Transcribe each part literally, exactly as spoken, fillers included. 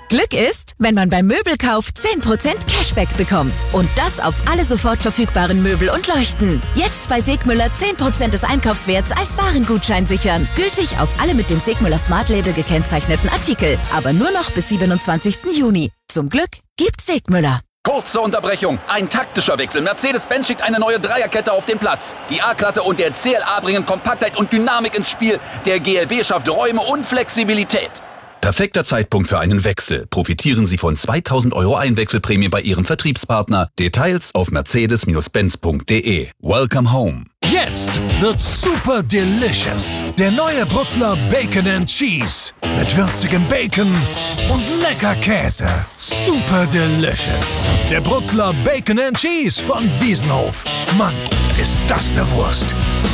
Glück ist, wenn man beim Möbelkauf zehn Prozent Cashback bekommt. Und das auf alle sofort verfügbaren Möbel und Leuchten. Jetzt bei Segmüller zehn Prozent des Einkaufswerts als Warengutschein sichern. Gültig auf alle mit dem Segmüller Smart Label gekennzeichneten Artikel. Aber nur noch bis siebenundzwanzigsten Juni. Zum Glück gibt's Segmüller. Kurze Unterbrechung. Ein taktischer Wechsel. Mercedes-Benz schickt eine neue Dreierkette auf den Platz. Die A-Klasse und der C L A bringen Kompaktheit und Dynamik ins Spiel. Der G L B schafft Räume und Flexibilität. Perfekter Zeitpunkt für einen Wechsel. Profitieren Sie von zweitausend Euro Einwechselprämie bei Ihrem Vertriebspartner. Details auf mercedes benz punkt de. Welcome home. Jetzt wird's super delicious. Der neue Brutzler Bacon and Cheese. Mit würzigem Bacon und lecker Käse. Super delicious. Der Brutzler Bacon and Cheese von Wiesenhof. Mann, ist das eine Wurst.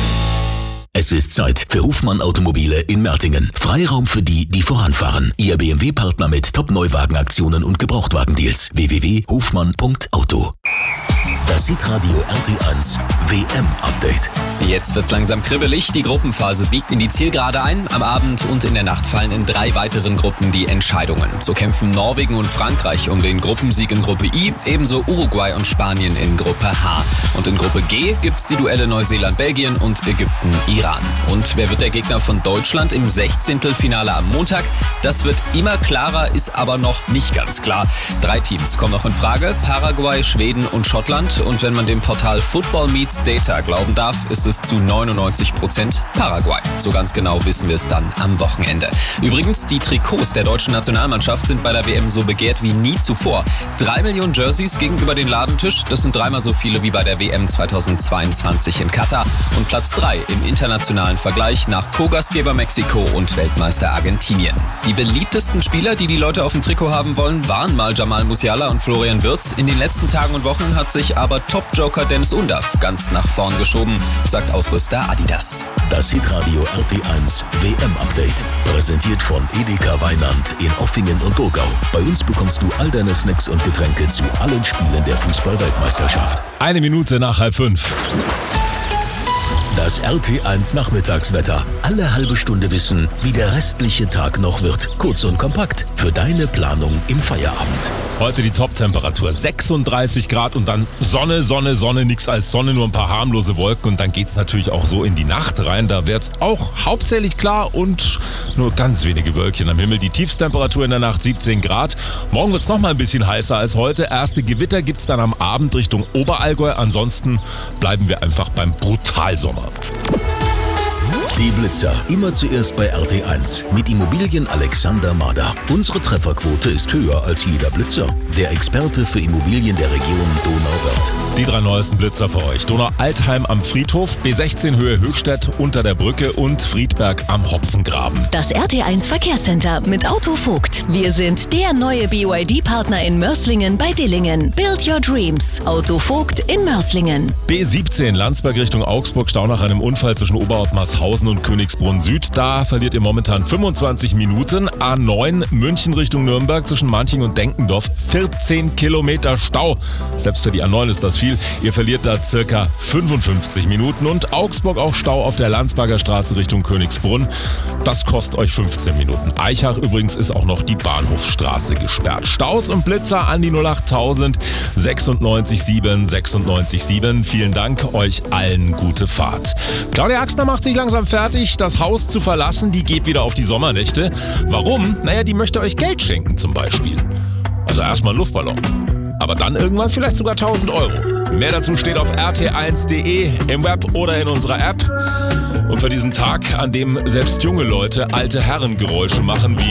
Es ist Zeit für Hofmann Automobile in Mertingen. Freiraum für die, die voranfahren. Ihr B M W-Partner mit Top-Neuwagenaktionen und Gebrauchtwagendeals. w w w punkt hofmann punkt auto. Das Hitradio R T eins W M-Update. Jetzt wird's langsam kribbelig. Die Gruppenphase biegt in die Zielgerade ein. Am Abend und in der Nacht fallen in drei weiteren Gruppen die Entscheidungen. So kämpfen Norwegen und Frankreich um den Gruppensieg in Gruppe I, ebenso Uruguay und Spanien in Gruppe H. Und in Gruppe G gibt's die Duelle Neuseeland-Belgien und Ägypten-Iran. Und wer wird der Gegner von Deutschland im Sechzehntelfinale am Montag? Das wird immer klarer, ist aber noch nicht ganz klar. Drei Teams kommen noch in Frage: Paraguay, Schweden und Schottland. Und wenn man dem Portal Football Meets Data glauben darf, ist es zu neunundneunzig Prozent Paraguay. So ganz genau wissen wir es dann am Wochenende. Übrigens, die Trikots der deutschen Nationalmannschaft sind bei der W M so begehrt wie nie zuvor. Drei Millionen Jerseys gegenüber den Ladentisch, das sind dreimal so viele wie bei der W M zweitausendzweiundzwanzig in Katar. Und Platz drei im internationalen Vergleich nach Co-Gastgeber Mexiko und Weltmeister Argentinien. Die beliebtesten Spieler, die die Leute auf dem Trikot haben wollen, waren mal Jamal Musiala und Florian Wirtz. In den letzten Tagen und Wochen hat sich aber Top-Joker Dennis Undaff ganz nach vorn geschoben, sagt Ausrüster Adidas. Das Hitradio R T eins W M-Update. Präsentiert von Edeka Weinand in Offingen und Burgau. Bei uns bekommst du all deine Snacks und Getränke zu allen Spielen der Fußball-Weltmeisterschaft. Eine Minute nach halb fünf. Das R T eins Nachmittagswetter. Alle halbe Stunde wissen, wie der restliche Tag noch wird. Kurz und kompakt für deine Planung im Feierabend. Heute die Top-Temperatur sechsunddreißig Grad und dann Sonne, Sonne, Sonne, nix als Sonne, nur ein paar harmlose Wolken und dann geht's natürlich auch so in die Nacht rein. Da wird's auch hauptsächlich klar und nur ganz wenige Wölkchen am Himmel. Die Tiefstemperatur in der Nacht siebzehn Grad. Morgen wird's noch mal ein bisschen heißer als heute. Erste Gewitter gibt's dann am Abend Richtung Oberallgäu. Ansonsten bleiben wir einfach beim Brutalsommer. Die Blitzer. Immer zuerst bei R T eins. Mit Immobilien Alexander Mader. Unsere Trefferquote ist höher als jeder Blitzer. Der Experte für Immobilien der Region Donauwörth. Die drei neuesten Blitzer für euch. Donau-Altheim am Friedhof, B sechzehn Höhe Höchstädt unter der Brücke und Friedberg am Hopfengraben. Das R T eins Verkehrscenter mit Auto Vogt. Wir sind der neue B Y D-Partner in Mörslingen bei Dillingen. Build your dreams. Auto Vogt in Mörslingen. B siebzehn Landsberg Richtung Augsburg. Stau nach einem Unfall zwischen Oberort Marshausen und Königsbrunn Süd. Da verliert ihr momentan fünfundzwanzig Minuten. A neun München Richtung Nürnberg zwischen Manching und Denkendorf. vierzehn Kilometer Stau. Selbst für die A neun ist das viel. Ihr verliert da circa fünfundfünfzig Minuten. Und Augsburg auch Stau auf der Landsberger Straße Richtung Königsbrunn. Das kostet euch fünfzehn Minuten. Eichach übrigens ist auch noch die Bahnhofsstraße gesperrt. Staus und Blitzer an die null achttausend sechsundneunzig sieben sechsundneunzig sieben. Vielen Dank, euch allen gute Fahrt. Claudia Axner macht sich langsam fertig, das Haus zu verlassen. Die geht wieder auf die Sommernächte. Warum? Naja, die möchte euch Geld schenken zum Beispiel. Also erstmal Luftballon. Aber dann irgendwann vielleicht sogar tausend Euro. Mehr dazu steht auf r t eins punkt de im Web oder in unserer App. Und für diesen Tag, an dem selbst junge Leute alte Herrengeräusche machen wie